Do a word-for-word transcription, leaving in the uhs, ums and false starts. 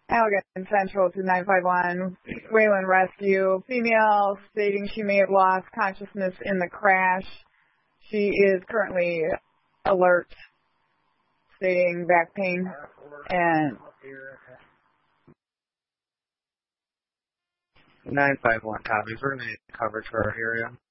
Allegan Central to nine five one, Wayland Rescue. Female stating she may have lost consciousness in the crash. She is currently alert, stating back pain and nine five one copies. We're going to need coverage for our area.